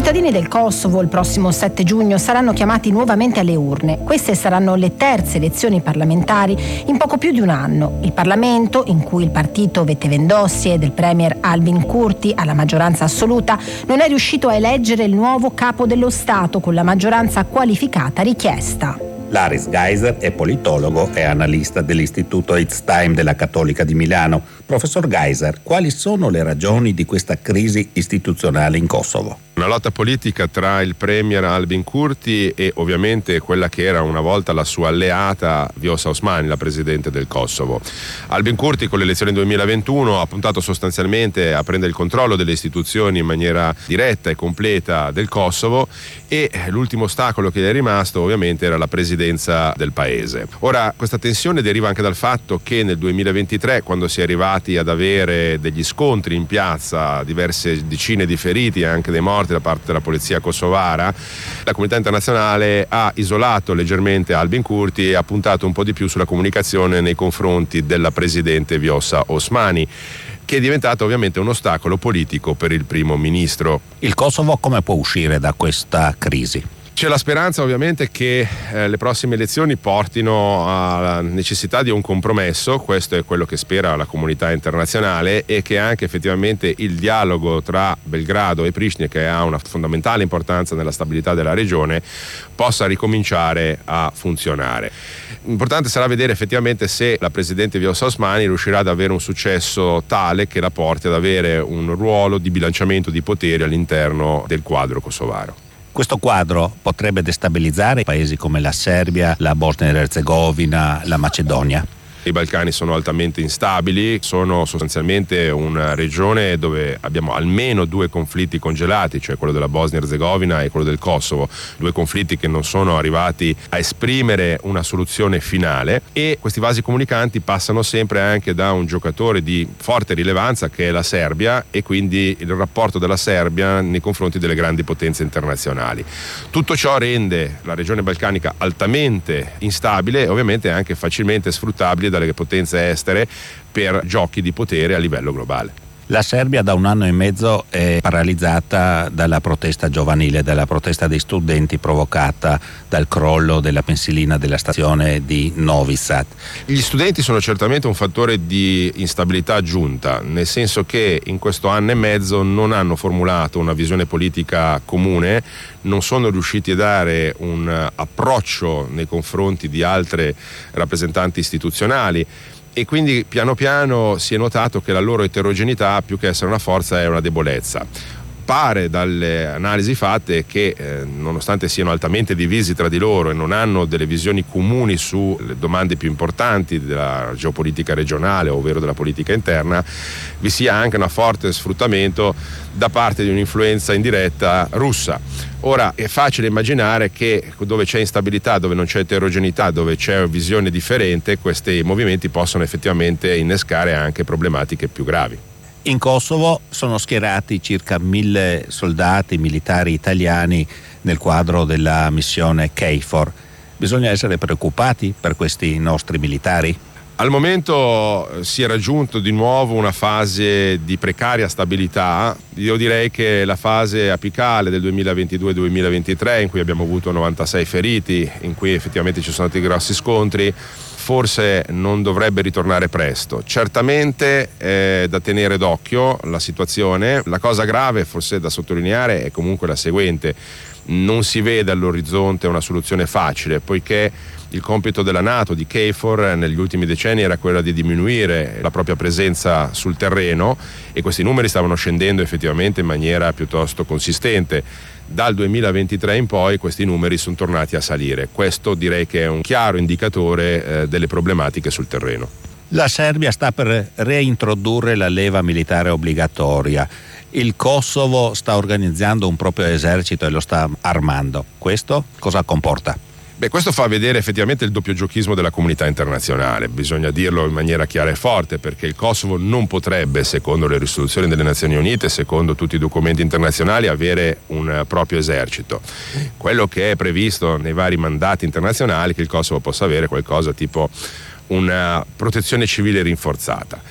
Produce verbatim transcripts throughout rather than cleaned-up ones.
cittadini del Kosovo il prossimo sette giugno saranno chiamati nuovamente alle urne. Queste saranno le terze elezioni parlamentari in poco più di un anno. Il Parlamento, in cui il partito Vetevendosje del premier Albin Kurti ha la maggioranza assoluta, non è riuscito a eleggere il nuovo capo dello Stato con la maggioranza qualificata richiesta. Laris Geiser è politologo e analista dell'Istituto It's Time della Cattolica di Milano. Professor Geiser, quali sono le ragioni di questa crisi istituzionale in Kosovo? Una lotta politica tra il premier Albin Kurti e ovviamente quella che era una volta la sua alleata Vjosa Osmani, la presidente del Kosovo. Albin Kurti con le elezioni duemilaventuno ha puntato sostanzialmente a prendere il controllo delle istituzioni in maniera diretta e completa del Kosovo e l'ultimo ostacolo che gli è rimasto ovviamente era la presidenza del paese. Ora questa tensione deriva anche dal fatto che nel duemilaventitré, quando si è arrivati ad avere degli scontri in piazza, diverse decine di feriti e anche dei morti da parte della polizia kosovara, la comunità internazionale ha isolato leggermente Albin Kurti e ha puntato un po' di più sulla comunicazione nei confronti della presidente Vjosa Osmani, che è diventato ovviamente un ostacolo politico per il primo ministro. Il Kosovo come può uscire da questa crisi? C'è la speranza ovviamente che eh, le prossime elezioni portino alla necessità di un compromesso, questo è quello che spera la comunità internazionale, e che anche effettivamente il dialogo tra Belgrado e Pristina, che ha una fondamentale importanza nella stabilità della regione, possa ricominciare a funzionare. Importante sarà vedere effettivamente se la presidente Vjosa Osmani riuscirà ad avere un successo tale che la porti ad avere un ruolo di bilanciamento di poteri all'interno del quadro kosovaro. Questo quadro potrebbe destabilizzare paesi come la Serbia, la Bosnia ed Erzegovina, la Macedonia. I Balcani sono altamente instabili, sono sostanzialmente una regione dove abbiamo almeno due conflitti congelati, cioè quello della Bosnia e Erzegovina e quello del Kosovo, due conflitti che non sono arrivati a esprimere una soluzione finale, e questi vasi comunicanti passano sempre anche da un giocatore di forte rilevanza che è la Serbia, e quindi il rapporto della Serbia nei confronti delle grandi potenze internazionali. Tutto ciò rende la regione balcanica altamente instabile e ovviamente anche facilmente sfruttabile dalle potenze estere per giochi di potere a livello globale. La Serbia da un anno e mezzo è paralizzata dalla protesta giovanile, dalla protesta dei studenti provocata dal crollo della pensilina della stazione di Novi Sad. Gli studenti sono certamente un fattore di instabilità aggiunta, nel senso che in questo anno e mezzo non hanno formulato una visione politica comune, non sono riusciti a dare un approccio nei confronti di altre rappresentanti istituzionali, e quindi piano piano si è notato che la loro eterogeneità, più che essere una forza, è una debolezza. Pare dalle analisi fatte che eh, nonostante siano altamente divisi tra di loro e non hanno delle visioni comuni sulle domande più importanti della geopolitica regionale, ovvero della politica interna, vi sia anche un forte sfruttamento da parte di un'influenza indiretta russa. Ora è facile immaginare che dove c'è instabilità, dove non c'è eterogeneità, dove c'è una visione differente, questi movimenti possono effettivamente innescare anche problematiche più gravi. In Kosovo sono schierati circa mille soldati militari italiani nel quadro della missione KFOR. Bisogna essere preoccupati per questi nostri militari? Al momento si è raggiunto di nuovo una fase di precaria stabilità. Io direi che la fase apicale del duemilaventidue duemilaventitré, in cui abbiamo avuto novantasei feriti, in cui effettivamente ci sono stati grossi scontri, forse non dovrebbe ritornare presto. Certamente è da tenere d'occhio la situazione. La cosa grave, forse da sottolineare, è comunque la seguente: non si vede all'orizzonte una soluzione facile, poiché il compito della NATO, di KFOR, negli ultimi decenni era quello di diminuire la propria presenza sul terreno, e questi numeri stavano scendendo effettivamente in maniera piuttosto consistente. Dal duemilaventitré in poi questi numeri sono tornati a salire. Questo direi che è un chiaro indicatore eh, delle problematiche sul terreno. La Serbia sta per reintrodurre la leva militare obbligatoria. Il Kosovo sta organizzando un proprio esercito e lo sta armando. Questo cosa comporta? Beh, questo fa vedere effettivamente il doppio giochismo della comunità internazionale, bisogna dirlo in maniera chiara e forte, perché il Kosovo non potrebbe, secondo le risoluzioni delle Nazioni Unite, secondo tutti i documenti internazionali, avere un proprio esercito. Quello che è previsto nei vari mandati internazionali è che il Kosovo possa avere qualcosa tipo una protezione civile rinforzata.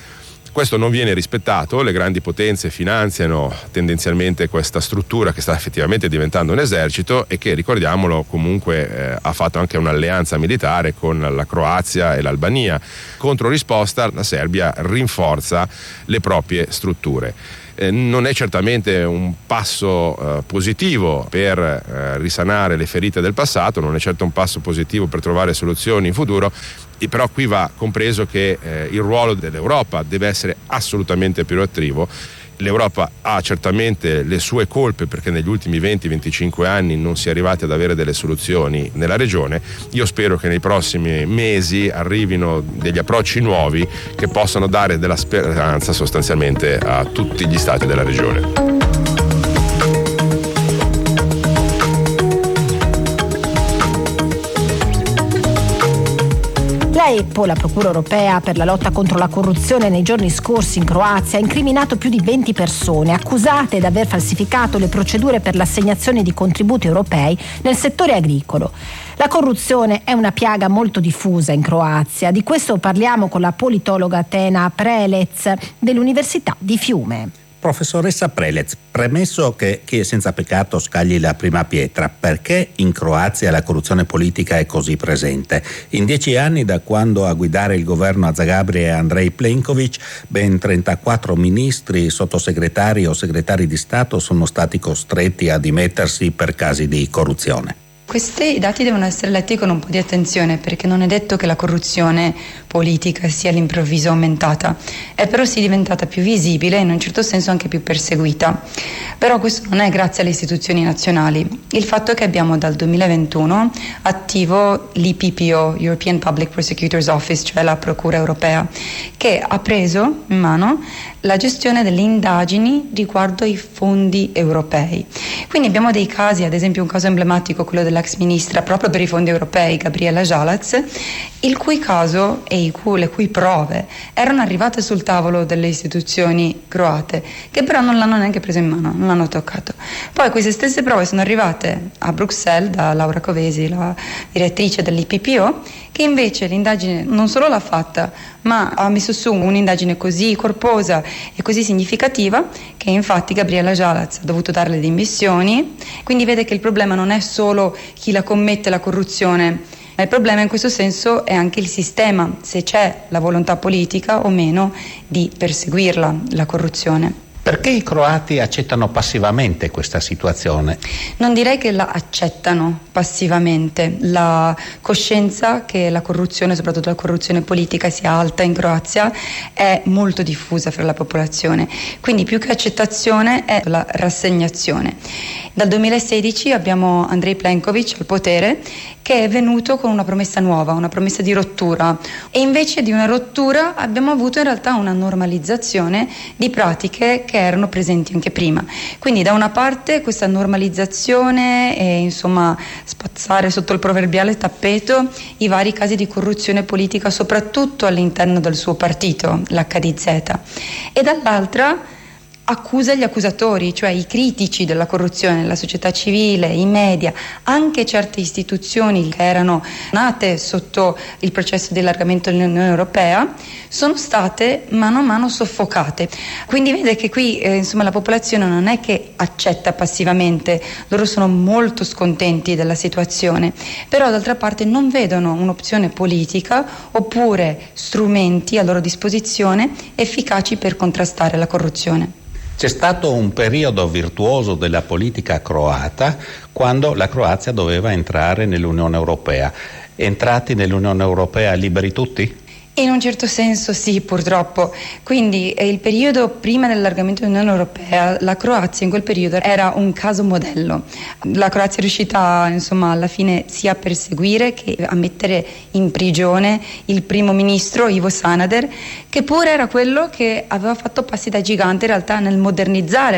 Questo non viene rispettato, le grandi potenze finanziano tendenzialmente questa struttura che sta effettivamente diventando un esercito e che, ricordiamolo, comunque eh, ha fatto anche un'alleanza militare con la Croazia e l'Albania. Contro risposta, la Serbia rinforza le proprie strutture. Eh, non è certamente un passo eh, positivo per eh, risanare le ferite del passato, non è certo un passo positivo per trovare soluzioni in futuro, e però qui va compreso che eh, il ruolo dell'Europa deve essere assolutamente più attivo. L'Europa ha certamente le sue colpe perché negli ultimi venti venticinque anni non si è arrivati ad avere delle soluzioni nella regione. Io spero che nei prossimi mesi arrivino degli approcci nuovi che possano dare della speranza sostanzialmente a tutti gli stati della regione. La EPPO, la Procura europea per la lotta contro la corruzione, nei giorni scorsi in Croazia ha incriminato più di venti persone accusate di aver falsificato le procedure per l'assegnazione di contributi europei nel settore agricolo. La corruzione è una piaga molto diffusa in Croazia. Di questo parliamo con la politologa Tena Prelec dell'Università di Fiume. Professoressa Prelec, premesso che chi è senza peccato scagli la prima pietra, perché in Croazia la corruzione politica è così presente? In dieci anni, da quando a guidare il governo a Zagabria è Andrej Plenković, ben trentaquattro ministri, sottosegretari o segretari di Stato sono stati costretti a dimettersi per casi di corruzione. Questi dati devono essere letti con un po' di attenzione, perché non è detto che la corruzione politica sia all'improvviso aumentata, è però sì diventata più visibile e in un certo senso anche più perseguita. Però questo non è grazie alle istituzioni nazionali. Il fatto è che abbiamo dal duemilaventuno attivo l'E P P O, European Public Prosecutor's Office, cioè la Procura europea, che ha preso in mano la gestione delle indagini riguardo ai fondi europei. Quindi abbiamo dei casi, ad esempio un caso emblematico, quello dell'ex ministra proprio per i fondi europei, Gabriela Žalac, il cui caso e i cui, le cui prove erano arrivate sul tavolo delle istituzioni croate, che però non l'hanno neanche preso in mano, non l'hanno toccato. Poi queste stesse prove sono arrivate a Bruxelles da Laura Covesi, la direttrice dell'I P P O, che invece l'indagine non solo l'ha fatta, ma ha messo su un'indagine così corposa e così significativa che infatti Gabriela Žalac ha dovuto dare le dimissioni. Quindi vede che il problema non è solo chi la commette la corruzione, ma il problema in questo senso è anche il sistema, se c'è la volontà politica o meno di perseguirla, la corruzione. Perché i croati accettano passivamente questa situazione? Non direi che la accettano passivamente. La coscienza che la corruzione, soprattutto la corruzione politica, sia alta in Croazia è molto diffusa fra la popolazione. Quindi più che accettazione è la rassegnazione. Dal duemilasedici abbiamo Andrej Plenković al potere, che è venuto con una promessa nuova, una promessa di rottura, e invece di una rottura abbiamo avuto in realtà una normalizzazione di pratiche che erano presenti anche prima. Quindi da una parte questa normalizzazione e insomma spazzare sotto il proverbiale tappeto i vari casi di corruzione politica, soprattutto all'interno del suo partito, l'H D Z, e dall'altra accusa gli accusatori, cioè i critici della corruzione, la società civile, i media, anche certe istituzioni che erano nate sotto il processo di allargamento dell'Unione Europea, sono state mano a mano soffocate. Quindi vede che qui eh, insomma la popolazione non è che accetta passivamente, loro sono molto scontenti della situazione, però d'altra parte non vedono un'opzione politica oppure strumenti a loro disposizione efficaci per contrastare la corruzione. C'è stato un periodo virtuoso della politica croata quando la Croazia doveva entrare nell'Unione Europea. Entrati nell'Unione Europea liberi tutti? In un certo senso sì, purtroppo. Quindi eh, il periodo prima dell'allargamento dell'Unione Europea, la Croazia in quel periodo era un caso modello. La Croazia è riuscita insomma alla fine sia a perseguire che a mettere in prigione il primo ministro Ivo Sanader, che pure era quello che aveva fatto passi da gigante in realtà nel modernizzare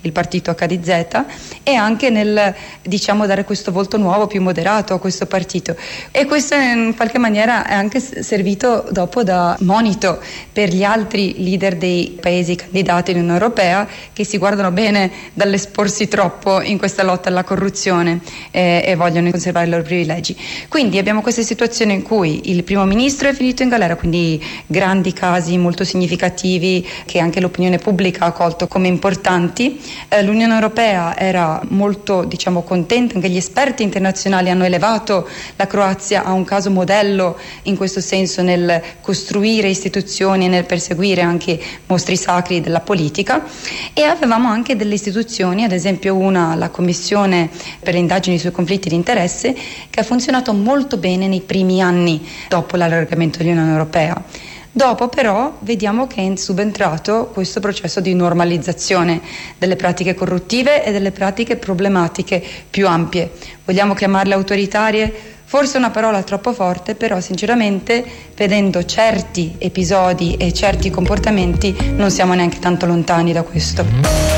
il partito H D Z, e anche nel, diciamo, dare questo volto nuovo, più moderato a questo partito. E questo in qualche maniera è anche servito dopo da monito per gli altri leader dei paesi candidati all'Unione Europea, che si guardano bene dall'esporsi troppo in questa lotta alla corruzione eh, e vogliono conservare i loro privilegi. Quindi abbiamo questa situazione in cui il primo ministro è finito in galera, quindi grandi casi molto significativi che anche l'opinione pubblica ha colto come importanti. Eh, L'Unione Europea era molto, diciamo, contenta, anche gli esperti internazionali hanno elevato la Croazia a un caso modello in questo senso, nel costruire istituzioni e nel perseguire anche mostri sacri della politica, e avevamo anche delle istituzioni, ad esempio una, la Commissione per le indagini sui conflitti di interesse, che ha funzionato molto bene nei primi anni dopo l'allargamento dell'Unione Europea. Dopo però vediamo che è subentrato questo processo di normalizzazione delle pratiche corruttive e delle pratiche problematiche più ampie. Vogliamo chiamarle autoritarie? Forse è una parola troppo forte, però sinceramente vedendo certi episodi e certi comportamenti non siamo neanche tanto lontani da questo.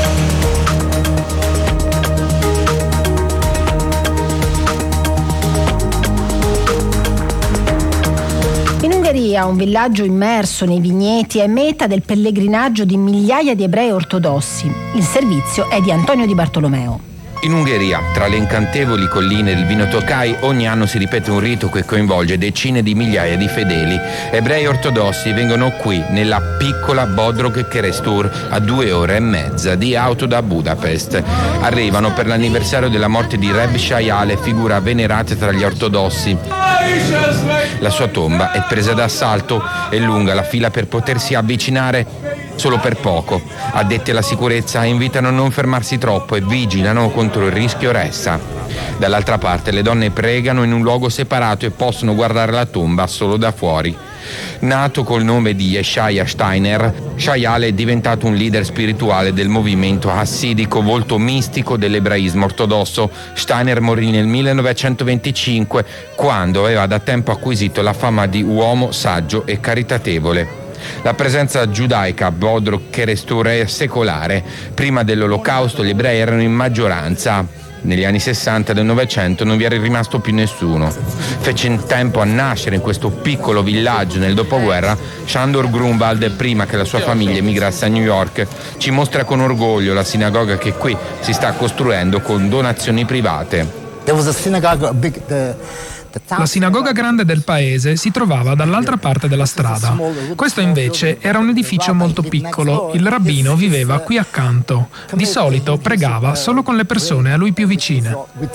Un villaggio immerso nei vigneti è meta del pellegrinaggio di migliaia di ebrei ortodossi. Il servizio è di Antonio Di Bartolomeo. In Ungheria, tra le incantevoli colline del Vino Tokaj, ogni anno si ripete un rito che coinvolge decine di migliaia di fedeli. Ebrei ortodossi vengono qui, nella piccola Bodrog Kerestur, a due ore e mezza di auto da Budapest. Arrivano per l'anniversario della morte di Reb Shayale, figura venerata tra gli ortodossi. La sua tomba è presa d'assalto, è lunga la fila per potersi avvicinare solo per poco. Addetti alla sicurezza invitano a non fermarsi troppo e vigilano contro il rischio ressa. Dall'altra parte le donne pregano in un luogo separato e possono guardare la tomba solo da fuori. Nato col nome di Yeshaya Steiner, Shayale è diventato un leader spirituale del movimento hassidico, volto mistico dell'ebraismo ortodosso. Steiner morì nel millenovecentoventicinque, quando aveva da tempo acquisito la fama di uomo saggio e caritatevole. La presenza giudaica a Bodrog Kerestur è secolare. Prima dell'Olocausto gli ebrei erano in maggioranza. Negli anni sessanta del Novecento non vi era rimasto più nessuno. Fece in tempo a nascere in questo piccolo villaggio nel dopoguerra Shandor Grunwald prima che la sua famiglia emigrasse a New York. Ci mostra con orgoglio la sinagoga che qui si sta costruendo con donazioni private. There was a synagogue, a big, the... La sinagoga grande del paese si trovava dall'altra parte della strada. Questo invece era un edificio molto piccolo. Il rabbino viveva qui accanto. Di solito pregava solo con le persone a lui più vicine.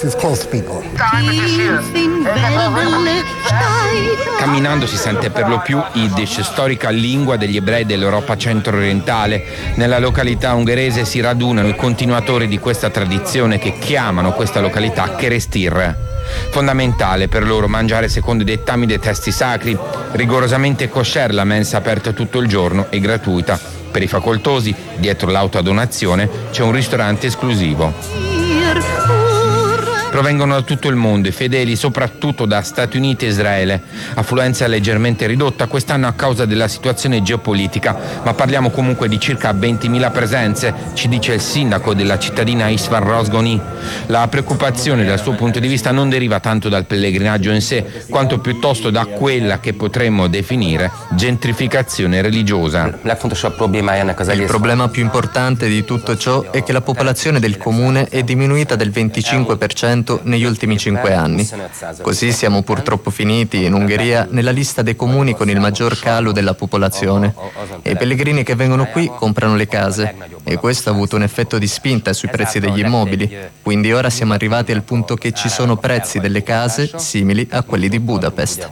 Camminando si sente per lo più Yiddish, storica lingua degli ebrei dell'Europa centro-orientale. Nella località ungherese si radunano i continuatori di questa tradizione che chiamano questa località Kerestir. Fondamentale per loro mangiare secondo i dettami dei testi sacri, rigorosamente kosher, la mensa aperta tutto il giorno e gratuita. Per i facoltosi, dietro l'autodonazione, c'è un ristorante esclusivo. Provengono da tutto il mondo i fedeli, soprattutto da Stati Uniti e Israele. Affluenza leggermente ridotta quest'anno a causa della situazione geopolitica, ma parliamo comunque di circa ventimila presenze, ci dice il sindaco della cittadina Isvan Rozgoni. La preoccupazione dal suo punto di vista non deriva tanto dal pellegrinaggio in sé, quanto piuttosto da quella che potremmo definire gentrificazione religiosa. Il problema più importante di tutto ciò è che la popolazione del comune è diminuita del venticinque per cento negli ultimi cinque anni. Così siamo purtroppo finiti in Ungheria nella lista dei comuni con il maggior calo della popolazione. E i pellegrini che vengono qui comprano le case e questo ha avuto un effetto di spinta sui prezzi degli immobili. Quindi ora siamo arrivati al punto che ci sono prezzi delle case simili a quelli di Budapest.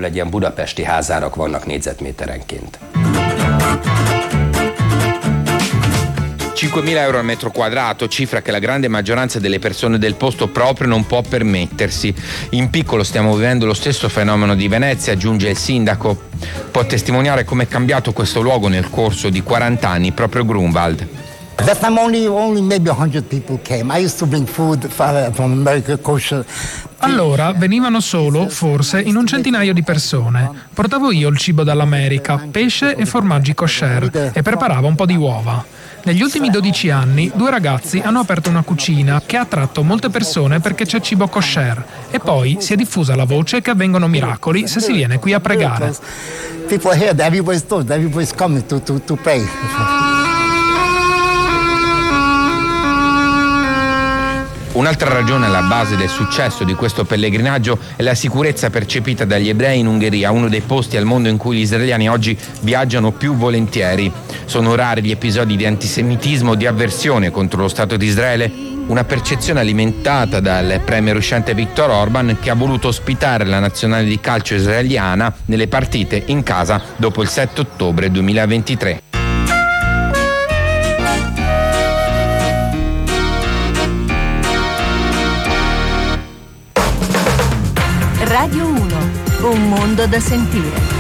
cinquemila euro al metro quadrato, cifra che la grande maggioranza delle persone del posto proprio non può permettersi. In piccolo stiamo vivendo lo stesso fenomeno di Venezia, aggiunge il sindaco. Può testimoniare come è cambiato questo luogo nel corso di quaranta anni proprio Grunwald. That time only, only maybe one hundred people came. I used to bring food from America, kosher. Allora venivano solo, forse, in un centinaio di persone. Portavo io il cibo dall'America, pesce e formaggi kosher, e preparavo un po' di uova. Negli ultimi dodici anni, due ragazzi hanno aperto una cucina che ha attratto molte persone perché c'è cibo kosher e poi si è diffusa la voce che avvengono miracoli se si viene qui a pregare. People here, everybody's told, everybody's coming to, to, to pray. Un'altra ragione alla base del successo di questo pellegrinaggio è la sicurezza percepita dagli ebrei in Ungheria, uno dei posti al mondo in cui gli israeliani oggi viaggiano più volentieri. Sono rari gli episodi di antisemitismo o di avversione contro lo Stato di Israele, una percezione alimentata dal premier uscente Viktor Orban, che ha voluto ospitare la nazionale di calcio israeliana nelle partite in casa dopo il sette ottobre duemilaventitré. Radio uno, un mondo da sentire.